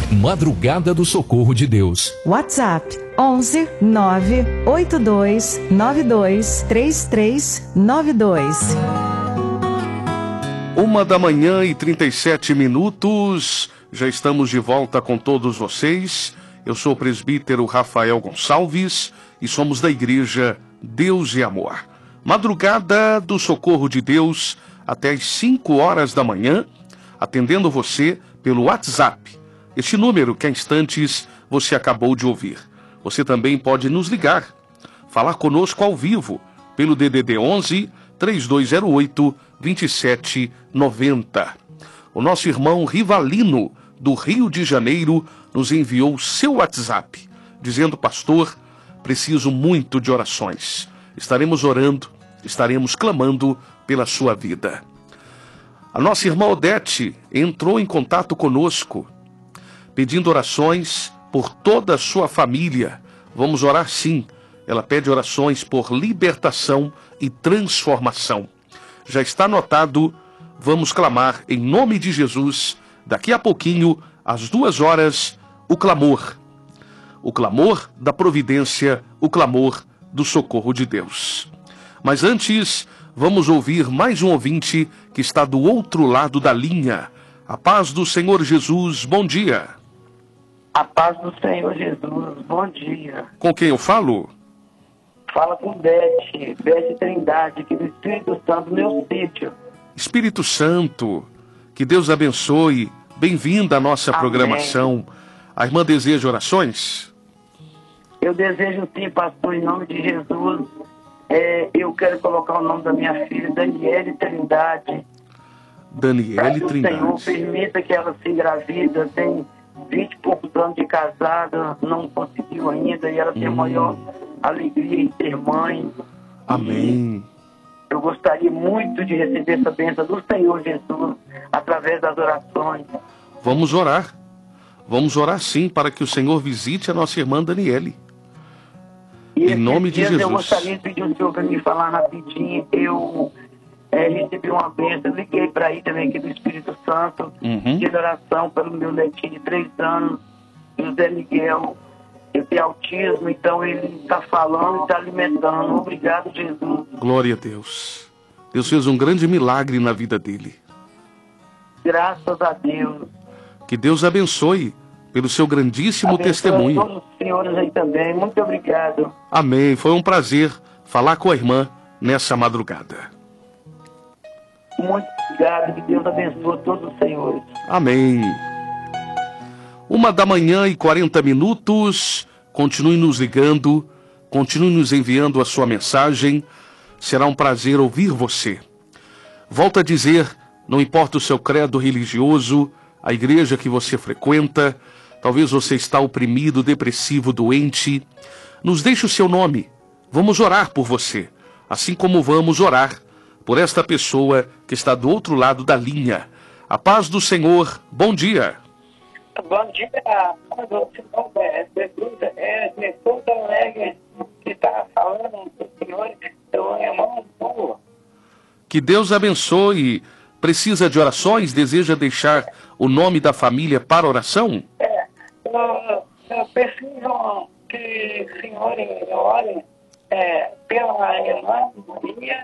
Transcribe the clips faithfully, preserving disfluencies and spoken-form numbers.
Madrugada do Socorro de Deus. WhatsApp onze nove oito dois nove dois três três nove dois. Uma da manhã e trinta e sete minutos. Já estamos de volta com todos vocês. Eu sou o presbítero Rafael Gonçalves e somos da Igreja Deus e Amor. Madrugada do Socorro de Deus até às cinco horas da manhã, atendendo você pelo WhatsApp. Este número que há instantes você acabou de ouvir. Você também pode nos ligar, falar conosco ao vivo, pelo D D D onze, três dois zero oito, dois sete nove zero. O nosso irmão Rivalino, do Rio de Janeiro, nos enviou seu WhatsApp, dizendo: pastor, preciso muito de orações. Estaremos orando, estaremos clamando pela sua vida. A nossa irmã Odete entrou em contato conosco, pedindo orações por toda a sua família. Vamos orar sim. Ela pede orações por libertação e transformação. Já está anotado, vamos clamar em nome de Jesus, daqui a pouquinho, às duas horas, o clamor. O clamor da providência, o clamor do socorro de Deus. Mas antes, vamos ouvir mais um ouvinte que está do outro lado da linha. A paz do Senhor Jesus, bom dia. A paz do Senhor Jesus, bom dia. Com quem eu falo? Fala com Bete, Bete Trindade, aqui do Espírito Santo, meu sítio. Espírito Santo, que Deus abençoe. Bem-vinda à nossa Amém. Programação. A irmã deseja orações? Eu desejo sim, pastor, em nome de Jesus. É, eu quero colocar o nome da minha filha, Daniele Trindade. Daniele Trindade. O Senhor permita que ela se engravida, tem vinte e poucos anos de casada, não conseguiu ainda, e ela tem a maior alegria em ter mãe. Amém. E eu gostaria muito de receber essa bênção do Senhor Jesus, através das orações. Vamos orar. Vamos orar sim, para que o Senhor visite a nossa irmã Daniele. E em nome de Jesus. Eu gostaria de pedir o Senhor para me falar rapidinho. Eu é, recebi uma bênção, liguei para aí também aqui do Espírito Santo, Uhum. de oração pelo meu netinho de três anos, José Miguel. Ele tem autismo, então ele está falando e está alimentando. Obrigado, Jesus. Glória a Deus. Deus fez um grande milagre na vida dele. Graças a Deus. Que Deus abençoe pelo seu grandíssimo Abençoe testemunho. todos os senhores aí também. Muito obrigado. Amém. Foi um prazer falar com a irmã nessa madrugada. Muito obrigado. Que Deus abençoe todos os senhores. Amém. Uma da manhã e quarenta minutos. Continue nos ligando. Continue nos enviando a sua mensagem. Será um prazer ouvir você. Volto a dizer, não importa o seu credo religioso, a igreja que você frequenta, talvez você está oprimido, depressivo, doente. Nos deixe o seu nome. Vamos orar por você. Assim como vamos orar por esta pessoa que está do outro lado da linha. A paz do Senhor. Bom dia. Bom dia, é de Porto Alegre que está falando com o senhor, seu irmão Paulo. Que Deus abençoe. Precisa de orações? Deseja deixar o nome da família para oração? É, eu, eu preciso que o senhor ore é, pela irmã Maria,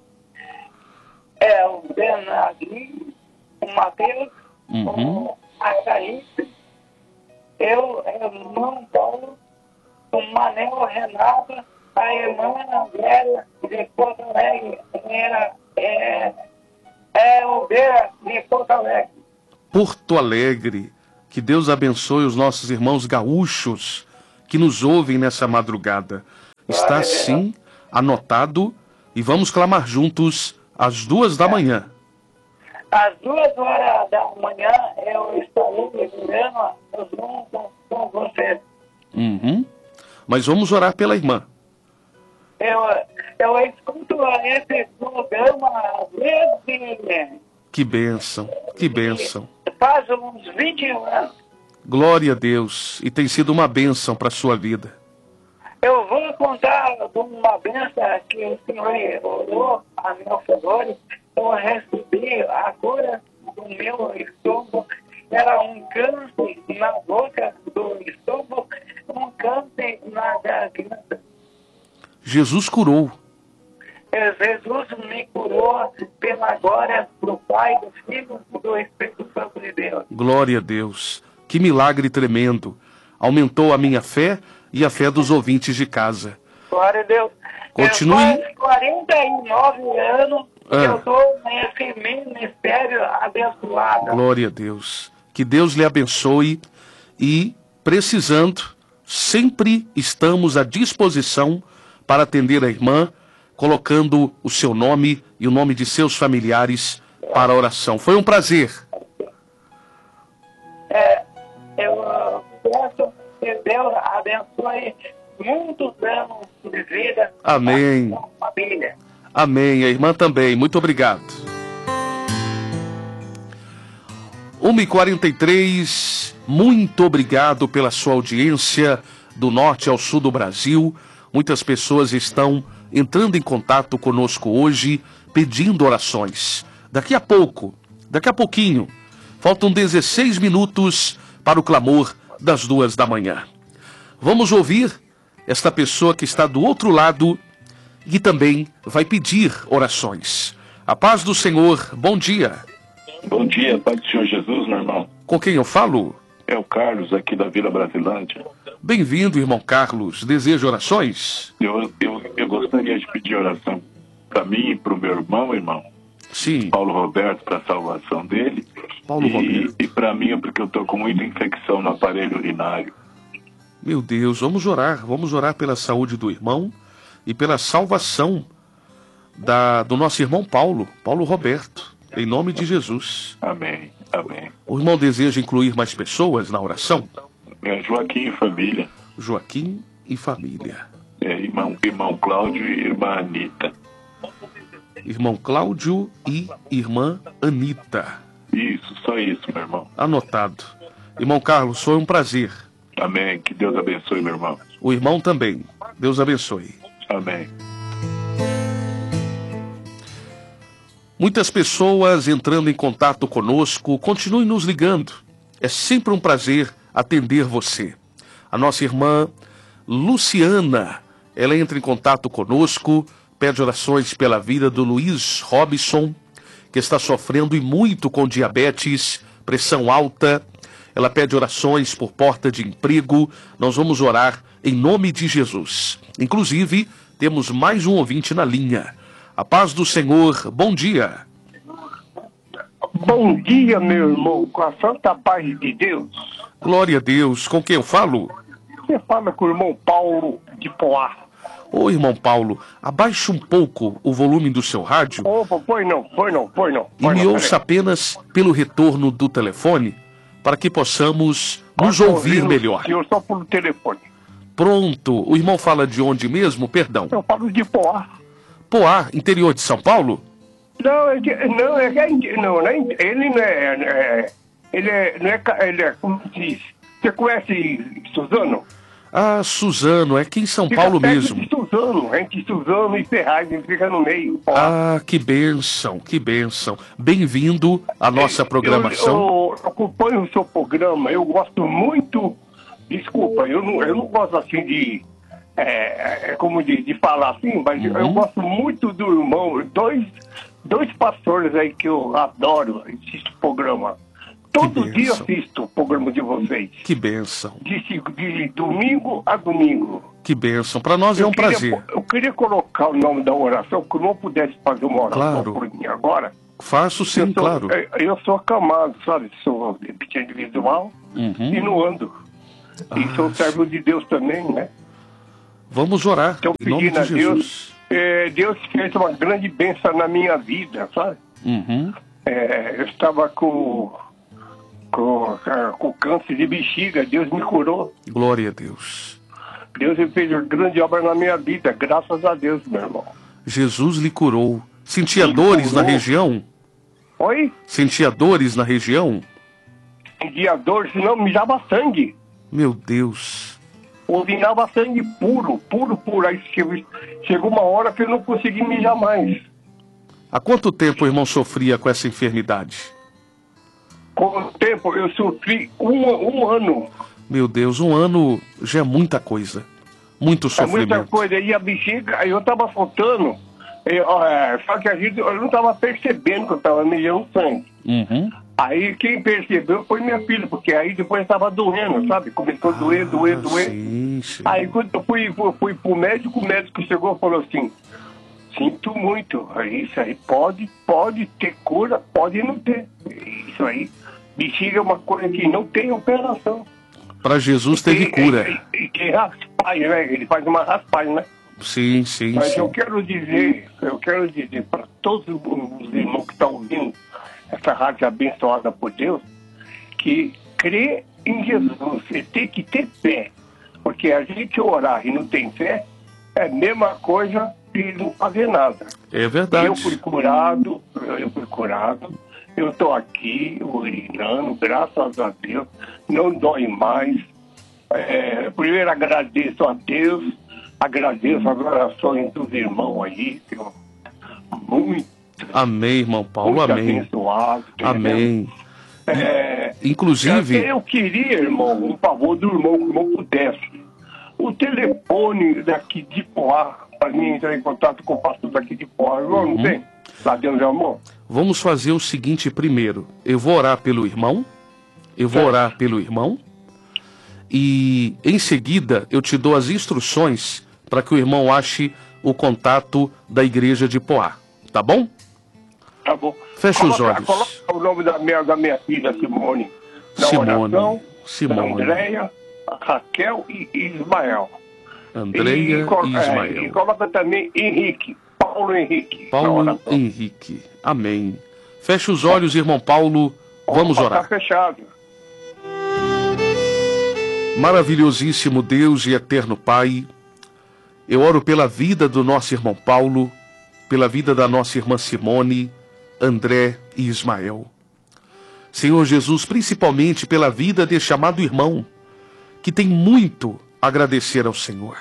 é, o Bernardinho, o Matheus, Uhum. o Açaípe, eu, irmão Paulo, o Manel Renato, a irmã Andréia de Porto Alegre, era, é, é o Beira de Porto Alegre. Porto Alegre. Que Deus abençoe os nossos irmãos gaúchos que nos ouvem nessa madrugada. Está assim anotado e vamos clamar juntos às duas da manhã. Às duas horas da manhã eu estarei vivendo junto com você. Uhum. Mas vamos orar pela irmã. Eu, eu escuto esse programa desde Que bênção, que bênção. faz uns vinte anos. Glória a Deus. E tem sido uma bênção para a sua vida. Eu vou contar de uma bênção que o Senhor orou a meu favor. Eu recebi a cura do meu estômago. Era um câncer na boca do estômago, um câncer na garganta. Jesus curou. Jesus me curou pela glória do Pai, do Filho e do Espírito Santo de Deus. Glória a Deus. Que milagre tremendo. Aumentou a minha fé e a fé dos ouvintes de casa. Glória a Deus. Continue. Faz quarenta e nove anos que Ah. eu estou nesse ministério abençoado. Glória a Deus. Que Deus lhe abençoe e, precisando, sempre estamos à disposição para atender a irmã, colocando o seu nome e o nome de seus familiares para a oração. Foi um prazer. É, eu ah, peço que Deus abençoe muitos anos de vida. Amém. A sua família. Amém. A irmã também. Muito obrigado. uma e quarenta e três, muito obrigado pela sua audiência do norte ao sul do Brasil. Muitas pessoas estão entrando em contato conosco hoje, pedindo orações. Daqui a pouco, daqui a pouquinho, faltam dezesseis minutos para o clamor das duas da manhã. Vamos ouvir esta pessoa que está do outro lado e também vai pedir orações. A paz do Senhor, bom dia. Bom dia, Pai do Senhor Jesus, meu irmão. Com quem eu falo? É o Carlos, aqui da Vila Brasilândia. Bem-vindo, irmão Carlos. Deseja orações? Eu, eu, eu gostaria de pedir oração para mim e para o meu irmão, irmão. Sim. Paulo Roberto, para a salvação dele. Paulo e, Roberto. E para mim, é porque eu estou com muita infecção no aparelho urinário. Meu Deus, vamos orar. Vamos orar pela saúde do irmão e pela salvação da, do nosso irmão Paulo, Paulo Roberto, em nome de Jesus. Amém, amém. O irmão deseja incluir mais pessoas na oração? É Joaquim e família. Joaquim e família. É, irmão, irmão Cláudio e irmã Anita. Irmão Cláudio e irmã Anita. Isso, só isso, meu irmão. Anotado. Irmão Carlos, foi um prazer. Amém, que Deus abençoe, meu irmão. O irmão também. Deus abençoe. Amém. Muitas pessoas entrando em contato conosco, continue nos ligando. É sempre um prazer atender você. A nossa irmã Luciana, ela entra em contato conosco, pede orações pela vida do Luiz Robson, que está sofrendo e muito com diabetes, pressão alta. Ela pede orações por porta de emprego. Nós vamos orar em nome de Jesus. Inclusive, temos mais um ouvinte na linha. A paz do Senhor, bom dia. Bom dia, meu irmão, com a santa paz de Deus. Glória a Deus, com quem eu falo? Você fala com o irmão Paulo de Poá. Ô irmão Paulo, abaixe um pouco o volume do seu rádio Opa, põe não, põe não, põe não. e Põe me não, ouça apenas pelo retorno do telefone para que possamos nos Posso ouvir ouvir o melhor. senhor só por telefone. Pronto, o irmão fala de onde mesmo? Perdão. Eu falo de Poá. Poá, interior de São Paulo? Não, é de, não, é, é, não, não é, ele não é, é, ele é, não é, ca- ele é, como se diz, você conhece Suzano? Ah, Suzano, é aqui em São Fica Paulo perto mesmo. de Suzano, entre Suzano e Ferraz, ele fica no meio. Poá. Ah, que bênção, que bênção. Bem-vindo à nossa programação. Eu, eu acompanho o seu programa, eu gosto muito, desculpa, eu não, eu não gosto assim de, é, é como de, de falar assim, mas Uhum. eu gosto muito do irmão, dois, dois pastores aí que eu adoro, assisto o programa. Todo dia bênção. assisto o programa de vocês, Que bênção, de, de domingo a domingo. que bênção. Para nós é Eu um queria- prazer. Eu queria colocar o nome da oração, que eu não pudesse fazer uma oração Claro. por mim agora. Faço sim, eu sou, claro. eu- Eu sou acamado, sabe? Sou deficiente visual Uhum. e não ando. E Ah, sou servo de Deus também, né? Vamos orar Então, em nome pedindo de a Deus, Jesus. é, Deus fez uma grande bênção na minha vida, sabe? Uhum. É, eu estava com, com, ah, com câncer de bexiga, Deus me curou. Glória a Deus. Deus fez uma grande obra na minha vida, graças a Deus, meu irmão. Jesus lhe curou. Sentia Me dores na curou. região? Oi? Sentia dores na região? Dia dor, senão mijava sangue. Meu Deus. Urinava sangue puro, puro, puro. Aí chegou, chegou uma hora que eu não consegui mijar mais. Há quanto tempo o irmão sofria com essa enfermidade? Com o tempo, eu sofri um, um ano. Meu Deus, um ano já é muita coisa. Muito É sofrimento. muita coisa. E a bexiga, aí eu tava soltando, eu, é, só que a gente, eu não tava percebendo que eu tava mijando sangue. Uhum. Aí quem percebeu foi minha filha, porque aí depois tava doendo, sabe? Começou a doer, doer, Ah, doer. sim, sim. Aí quando eu fui, fui, fui pro médico, o médico chegou e falou assim, sinto muito, isso aí pode, pode ter cura, pode não ter. Isso aí, bexiga é uma coisa que não tem operação. Para Jesus E teve tem- cura. E, e, e tem raspagem, né? Ele faz uma raspagem, né? Sim, sim, Mas sim. eu quero dizer, eu quero dizer para todos os irmãos que estão ouvindo essa rádio abençoada por Deus, que crê em Jesus, você tem que ter fé. Porque a gente orar e não tem fé é a mesma coisa de não fazer nada. É verdade. Eu fui curado, eu fui curado, eu estou aqui urinando, graças a Deus, não dói mais. É, primeiro agradeço a Deus, agradeço as orações dos irmãos aí, que eu, muito, Amém, irmão Paulo, muito amém. abençoado. entendeu? Amém. É, Inclusive, eu queria, irmão, um favor do irmão, que o irmão pudesse. O telefone daqui de Poá, para mim entrar em contato com o pastor daqui de Poá, irmão, não tem? Lá dentro de amor? vamos fazer o seguinte primeiro. Eu vou orar pelo irmão. Eu vou Certo. orar pelo irmão. E em seguida eu te dou as instruções para que o irmão ache o contato da igreja de Poá. Tá bom? Tá bom. Fecha os Coloca- olhos. Coloca o nome da minha, da minha filha, Simone. Na Simone, oração, Simone. Andréia, Raquel e Ismael. Andreia e, co- e é, Ismael. e coloca também Henrique, Paulo Henrique. na Paulo oração. Henrique. Amém. Fecha os olhos, irmão Paulo. Vamos Opa, orar. Tá fechado. Maravilhosíssimo Deus e eterno Pai, eu oro pela vida do nosso irmão Paulo, pela vida da nossa irmã Simone, André e Ismael. Senhor Jesus, principalmente pela vida deste amado irmão, que tem muito a agradecer ao Senhor.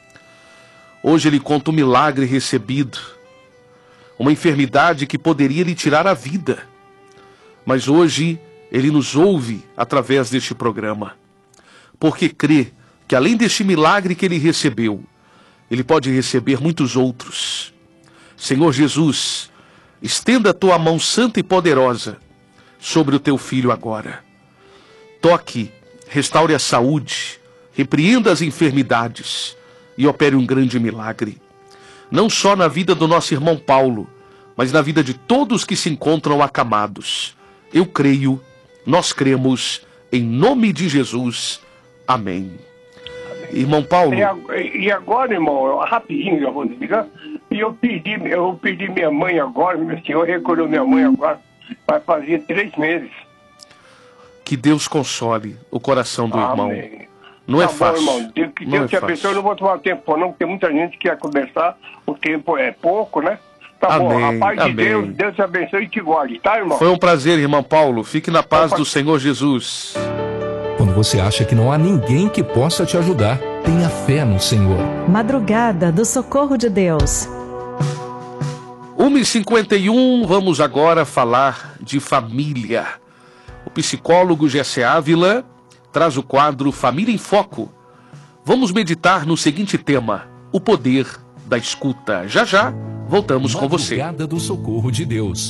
Hoje ele conta um milagre recebido, uma enfermidade que poderia lhe tirar a vida, mas hoje ele nos ouve através deste programa, porque crê que além deste milagre que ele recebeu, ele pode receber muitos outros. Senhor Jesus, estenda a tua mão santa e poderosa sobre o teu filho agora. Toque, restaure a saúde, repreenda as enfermidades e opere um grande milagre. Não só na vida do nosso irmão Paulo, mas na vida de todos que se encontram acamados. Eu creio, nós cremos, em nome de Jesus. Amém. Irmão Paulo, E ag- E agora, irmão, eu- rapidinho já vou desligar. E eu pedi, eu pedi minha mãe agora, meu senhor recolheu minha mãe agora, vai fazer três meses. que Deus console o coração do irmão. Amém. Não é Tá bom, fácil. irmão. Deus, que Não Deus é te abençoe. fácil. Eu não vou tomar tempo, não, porque muita gente quer conversar. O tempo é pouco, né? Tá bom. Amém, A paz de amém. Deus, Deus te abençoe e te guarde, tá, irmão? Foi um prazer, irmão Paulo. Fique na paz Opa. do Senhor Jesus. Quando você acha que não há ninguém que possa te ajudar, tenha fé no Senhor. Madrugada do Socorro de Deus. uma e cinquenta e um, vamos agora falar de família. O psicólogo Gessé Ávila traz o quadro Família em Foco. Vamos meditar no seguinte tema: o poder da escuta. Já já, voltamos com você. Madrugada do Socorro de Deus.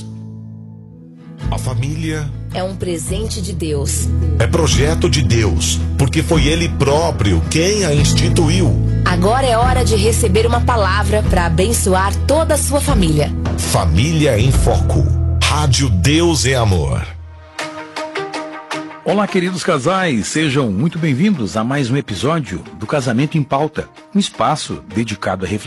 A família É um presente de Deus. é projeto de Deus, porque foi Ele próprio quem a instituiu. Agora é hora de receber uma palavra para abençoar toda a sua família. Família em Foco. Rádio Deus é Amor. Olá, queridos casais, sejam muito bem-vindos a mais um episódio do Casamento em Pauta, um espaço dedicado a refletir